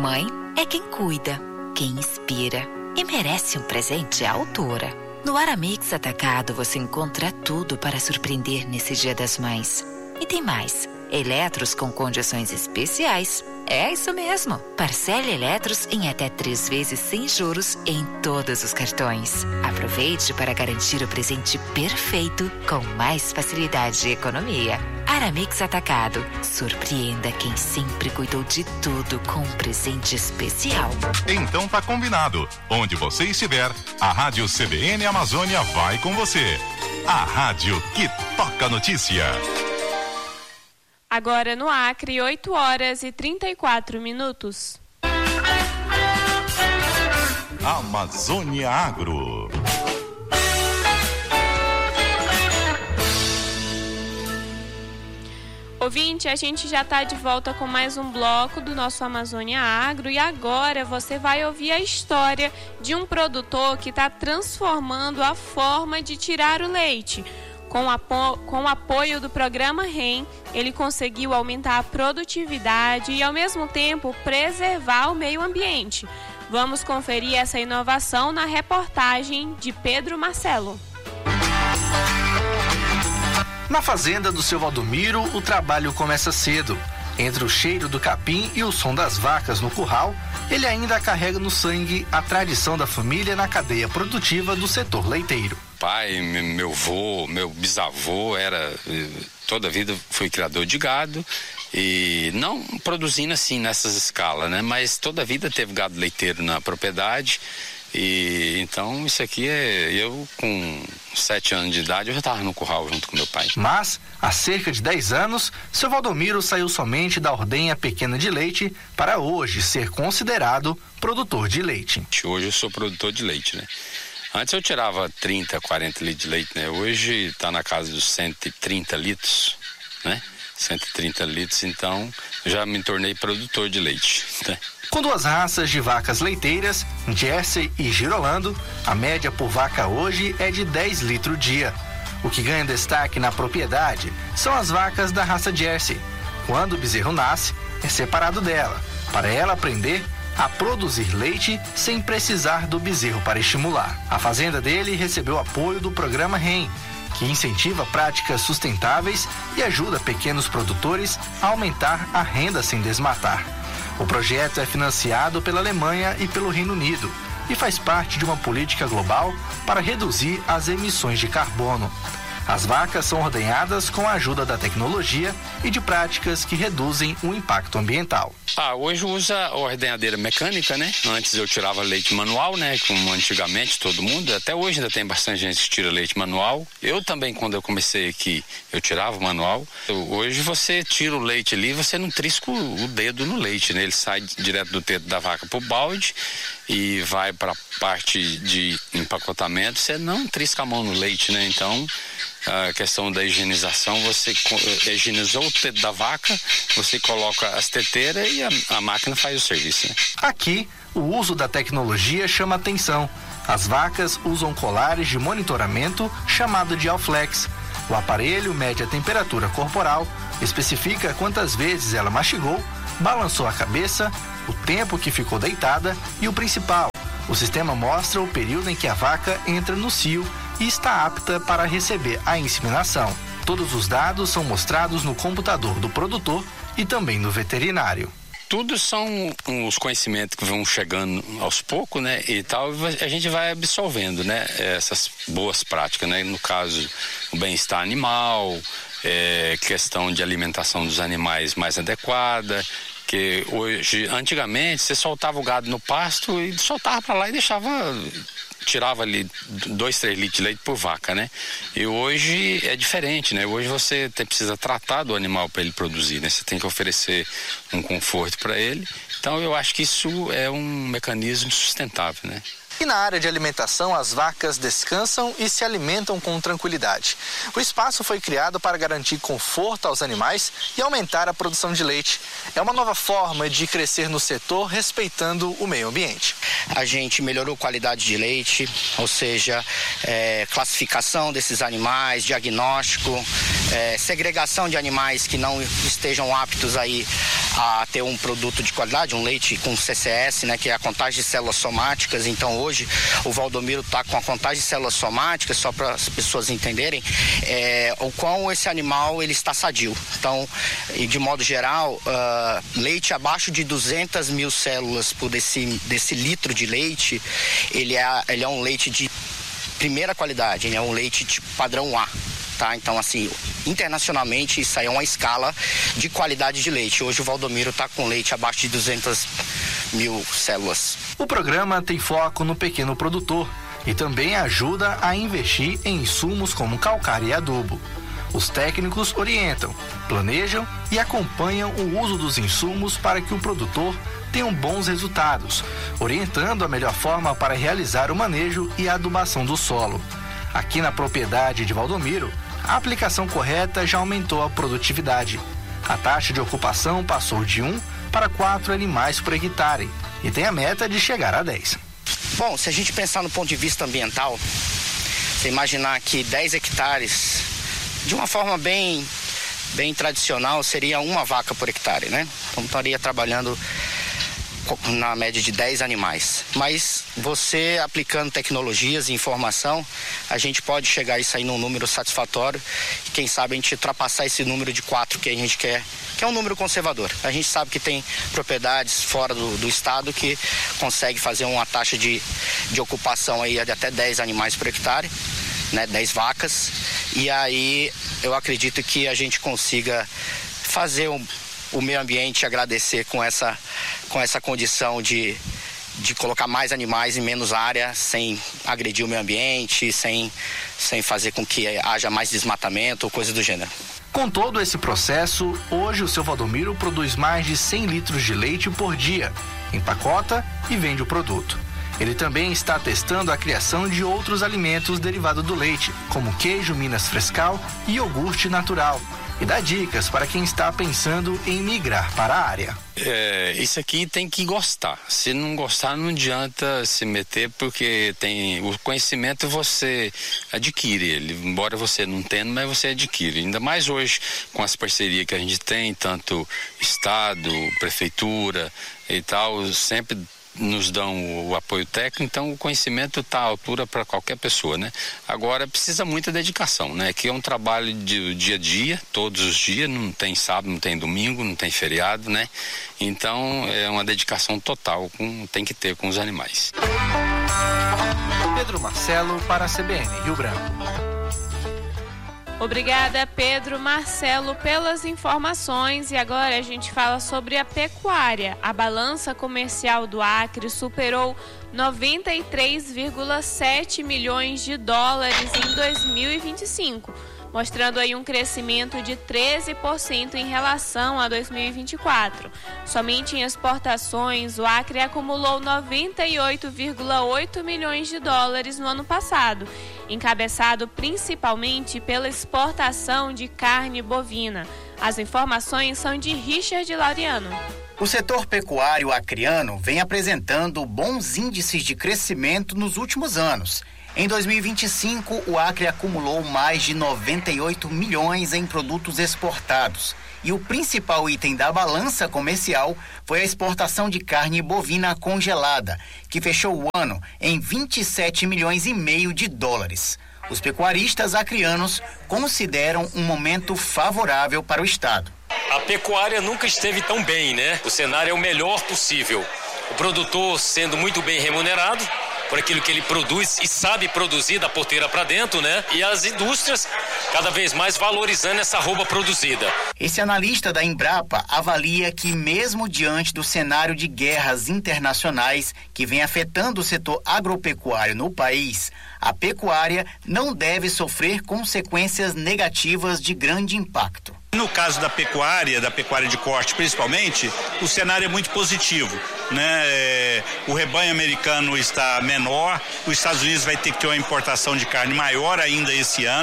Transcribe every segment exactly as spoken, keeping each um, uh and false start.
Mãe é quem cuida, quem inspira e merece um presente à altura. No Aramix Atacado você encontra tudo para surpreender nesse Dia das Mães. E tem mais, eletros com condições especiais. É isso mesmo, parcele eletros em até três vezes sem juros em todos os cartões. Aproveite para garantir o presente perfeito com mais facilidade e economia. Aramix Atacado, surpreenda quem sempre cuidou de tudo com um presente especial. Então tá combinado, onde você estiver, a Rádio C B N Amazônia vai com você. A rádio que toca notícia. Agora no Acre, oito horas e trinta e quatro minutos. Amazônia Agro. Ouvinte, a gente já está de volta com mais um bloco do nosso Amazônia Agro e agora você vai ouvir a história de um produtor que está transformando a forma de tirar o leite. Com, apo- com o apoio do programa R E M, ele conseguiu aumentar a produtividade e, ao mesmo tempo, preservar o meio ambiente. Vamos conferir essa inovação na reportagem de Pedro Marcelo. Na fazenda do seu Valdomiro, o trabalho começa cedo. Entre o cheiro do capim e o som das vacas no curral, ele ainda carrega no sangue a tradição da família na cadeia produtiva do setor leiteiro. Pai, meu avô, meu bisavô era, toda a vida foi criador de gado e não produzindo assim nessas escalas, né? Mas toda a vida teve gado leiteiro na propriedade e então isso aqui é, eu com sete anos de idade eu já estava no curral junto com meu pai. Mas, há cerca de dez anos, seu Valdomiro saiu somente da ordenha pequena de leite para hoje ser considerado produtor de leite. Hoje eu sou produtor de leite, né? Antes eu tirava trinta, quarenta litros de leite, né? Hoje está na casa dos cento e trinta litros, né? cento e trinta litros, então já me tornei produtor de leite, né? Com duas raças de vacas leiteiras, Jersey e Girolando, a média por vaca hoje é de dez litros dia. O que ganha destaque na propriedade são as vacas da raça Jersey. Quando o bezerro nasce, é separado dela, para ela aprender a produzir leite sem precisar do bezerro para estimular. A fazenda dele recebeu apoio do programa R E M, que incentiva práticas sustentáveis e ajuda pequenos produtores a aumentar a renda sem desmatar. O projeto é financiado pela Alemanha e pelo Reino Unido e faz parte de uma política global para reduzir as emissões de carbono. As vacas são ordenhadas com a ajuda da tecnologia e de práticas que reduzem o impacto ambiental. Ah, hoje usa a ordenhadeira mecânica, né? Antes eu tirava leite manual, né? Como antigamente todo mundo. Até hoje ainda tem bastante gente que tira leite manual. Eu também, quando eu comecei aqui, eu tirava manual. Hoje você tira o leite ali, você não trisca o dedo no leite, né? Ele sai direto do dedo da vaca pro balde e vai para a parte de empacotamento. Você não trisca a mão no leite, né? Então, a questão da higienização, você higienizou o dedo da vaca, você coloca as teteiras e a, a máquina faz o serviço, né? Aqui, o uso da tecnologia chama atenção. As vacas usam colares de monitoramento chamado de Alflex. O aparelho mede a temperatura corporal, especifica quantas vezes ela mastigou, balançou a cabeça, o tempo que ficou deitada e o principal, o sistema mostra o período em que a vaca entra no cio e está apta para receber a inseminação. Todos os dados são mostrados no computador do produtor e também no veterinário. Tudo são os conhecimentos que vão chegando aos poucos, né? E tal, a gente vai absorvendo, né? Essas boas práticas, né? No caso, o bem-estar animal, é, questão de alimentação dos animais mais adequada, que hoje, antigamente, você soltava o gado no pasto e soltava para lá e deixava, tirava ali dois, três litros de leite por vaca, né? E hoje é diferente, né? Hoje você tem, precisa tratar do animal para ele produzir, né? Você tem que oferecer um conforto para ele. Então eu acho que isso é um mecanismo sustentável, né? E na área de alimentação, as vacas descansam e se alimentam com tranquilidade. O espaço foi criado para garantir conforto aos animais e aumentar a produção de leite. É uma nova forma de crescer no setor respeitando o meio ambiente. a gente melhorou a qualidade de leite, ou seja, é, classificação desses animais, diagnóstico, é, segregação de animais que não estejam aptos aí a ter um produto de qualidade, um leite com C C S, né, que é a contagem de células somáticas. Então hoje o Valdomiro está com a contagem de células somáticas, só para as pessoas entenderem é, o quão esse animal ele está sadio. Então, e de modo geral, uh, leite abaixo de duzentas mil células por desse, desse litro de leite, ele é, ele é um leite de primeira qualidade, ele é um leite de padrão A. Tá? Então, assim, internacionalmente isso aí é uma escala de qualidade de leite. Hoje o Valdomiro está com leite abaixo de duzentas mil células. O programa tem foco no pequeno produtor e também ajuda a investir em insumos como calcário e adubo. Os técnicos orientam, planejam e acompanham o uso dos insumos para que o produtor tenha bons resultados, orientando a melhor forma para realizar o manejo e a adubação do solo. Aqui na propriedade de Valdomiro, a aplicação correta já aumentou a produtividade. A taxa de ocupação passou de um para quatro animais por hectare e tem a meta de chegar a dez. Bom, se a gente pensar no ponto de vista ambiental, você imaginar que dez hectares, de uma forma bem, bem tradicional, seria uma vaca por hectare, né? Então estaria trabalhando na média de dez animais. Mas você aplicando tecnologias e informação, a gente pode chegar isso aí num número satisfatório e quem sabe a gente ultrapassar esse número de quatro que a gente quer, que é um número conservador. A gente sabe que tem propriedades fora do, do estado que consegue fazer uma taxa de, de ocupação aí de até dez animais por hectare, né, dez vacas, e aí eu acredito que a gente consiga fazer um o meio ambiente agradecer com essa, com essa condição de, de colocar mais animais em menos área, sem agredir o meio ambiente, sem, sem fazer com que haja mais desmatamento ou coisa do gênero. Com todo esse processo, hoje o seu Valdomiro produz mais de cem litros de leite por dia, empacota e vende o produto. Ele também está testando a criação de outros alimentos derivados do leite, como queijo Minas Frescal e iogurte natural. E dá dicas para quem está pensando em migrar para a área. É, isso aqui tem que gostar. Se não gostar, não adianta se meter, porque tem o conhecimento você adquire ele. Embora você não tenha, mas você adquire. Ainda mais hoje com as parcerias que a gente tem, tanto Estado, Prefeitura e tal, sempre nos dão o apoio técnico, então o conhecimento está à altura para qualquer pessoa, né? Agora precisa muita dedicação, né? Que é um trabalho de dia a dia, todos os dias, não tem sábado, não tem domingo, não tem feriado, né? Então é uma dedicação total, com, tem que ter com os animais. Pedro Marcelo para a C B N Rio Branco. Obrigada, Pedro Marcelo, pelas informações. E agora a gente fala sobre a pecuária. A balança comercial do Acre superou noventa e três vírgula sete milhões de dólares em dois mil e vinte e cinco, mostrando aí um crescimento de treze por cento em relação a dois mil e vinte e quatro. Somente em exportações, o Acre acumulou noventa e oito vírgula oito milhões de dólares no ano passado, encabeçado principalmente pela exportação de carne bovina. As informações são de Richard Laureano. O setor pecuário acreano vem apresentando bons índices de crescimento nos últimos anos. Em dois mil e vinte e cinco, o Acre acumulou mais de noventa e oito milhões em produtos exportados. E o principal item da balança comercial foi a exportação de carne bovina congelada, que fechou o ano em vinte e sete milhões e meio de dólares. Os pecuaristas acreanos consideram um momento favorável para o estado. A pecuária nunca esteve tão bem, né? O cenário é o melhor possível. O produtor sendo muito bem remunerado por aquilo que ele produz e sabe produzir da porteira para dentro, né? E as indústrias cada vez mais valorizando essa arroba produzida. Esse analista da Embrapa avalia que mesmo diante do cenário de guerras internacionais que vem afetando o setor agropecuário no país, a pecuária não deve sofrer consequências negativas de grande impacto. No caso da pecuária, da pecuária de corte principalmente, o cenário é muito positivo, né? É, o rebanho americano está menor, os Estados Unidos vai ter que ter uma importação de carne maior ainda esse ano,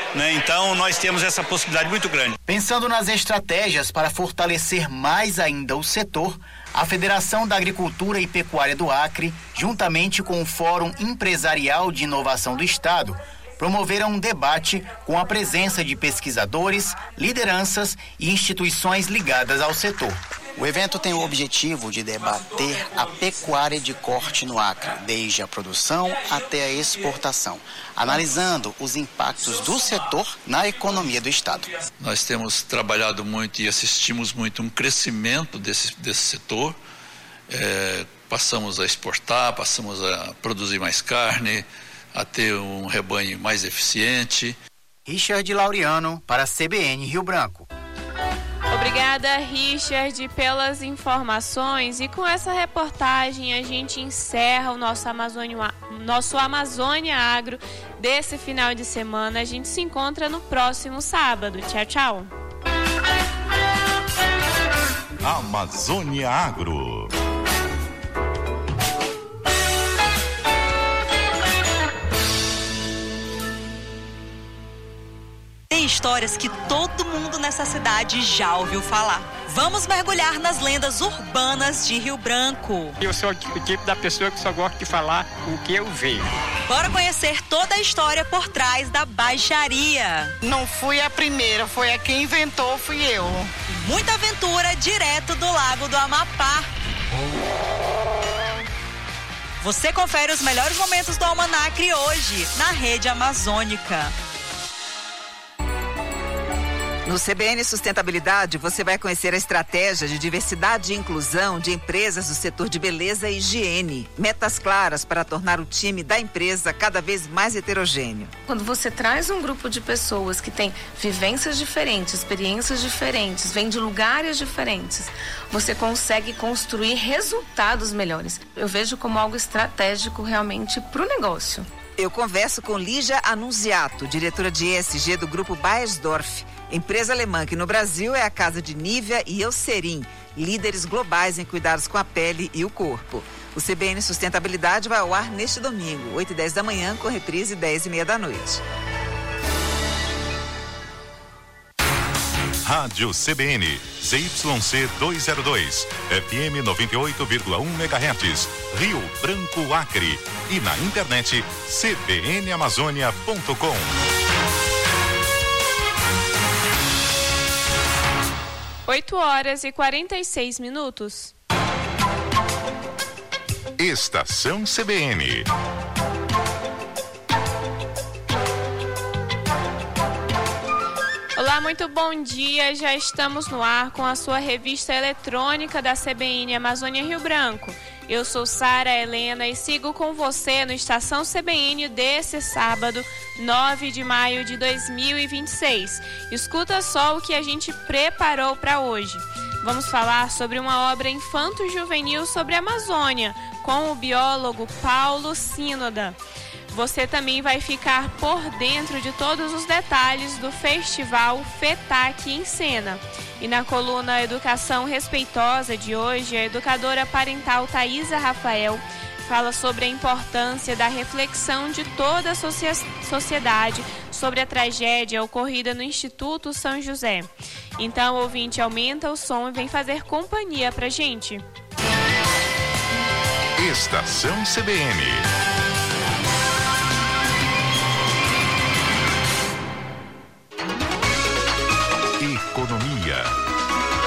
né? Então nós temos essa possibilidade muito grande. Pensando nas estratégias para fortalecer mais ainda o setor, a Federação da Agricultura e Pecuária do Acre, juntamente com o Fórum Empresarial de Inovação do Estado, promoveram um debate com a presença de pesquisadores, lideranças e instituições ligadas ao setor. O evento tem o objetivo de debater a pecuária de corte no Acre, desde a produção até a exportação, analisando os impactos do setor na economia do Estado. Nós temos trabalhado muito e assistimos muito um crescimento desse, desse setor. É, passamos a exportar, passamos a produzir mais carne, a ter um rebanho mais eficiente. Richard Laureano, para a C B N Rio Branco. Obrigada, Richard, pelas informações. E com essa reportagem a gente encerra o nosso Amazônia, nosso Amazônia Agro desse final de semana. A gente se encontra no próximo sábado. Tchau, tchau. Amazônia Agro. Tem histórias que todo mundo nessa cidade já ouviu falar. Vamos mergulhar nas lendas urbanas de Rio Branco. Eu sou o tipo da pessoa que só gosta de falar o que eu vejo. Bora conhecer toda a história por trás da baixaria. Não fui a primeira, foi a quem inventou, fui eu. Muita aventura direto do Lago do Amapá. Você confere os melhores momentos do Almanacre hoje, na Rede Amazônica. No C B N Sustentabilidade, você vai conhecer a estratégia de diversidade e inclusão de empresas do setor de beleza e higiene. Metas claras para tornar o time da empresa cada vez mais heterogêneo. Quando você traz um grupo de pessoas que tem vivências diferentes, experiências diferentes, vêm de lugares diferentes, você consegue construir resultados melhores. Eu vejo como algo estratégico realmente para o negócio. Eu converso com Lígia Annunziato, diretora de E S G do Grupo Bayersdorf, empresa alemã que no Brasil é a casa de Nivea e Eucerin, líderes globais em cuidados com a pele e o corpo. O C B N Sustentabilidade vai ao ar neste domingo, oito e dez da manhã, com reprise dez e meia da noite. Rádio C B N, Z Y C duzentos e dois, F M noventa e oito vírgula um megahertz, Rio Branco, Acre. E na internet, c b n amazônia ponto com. oito horas e quarenta e seis minutos. Estação C B N. Olá, muito bom dia. Já estamos no ar com a sua revista eletrônica da C B N Amazônia Rio Branco. Eu sou Sara Helena e sigo com você no Estação C B N desse sábado, nove de maio de dois mil e vinte e seis. Escuta só o que a gente preparou para hoje. Vamos falar sobre uma obra infanto-juvenil sobre a Amazônia, com o biólogo Paulo Sínoda. Você também vai ficar por dentro de todos os detalhes do festival FETAC em Cena. E na coluna Educação Respeitosa de hoje, a educadora parental Thaisa Rafael fala sobre a importância da reflexão de toda a sociedade sobre a tragédia ocorrida no Instituto São José. Então, ouvinte, aumenta o som e vem fazer companhia pra gente. Estação C B N.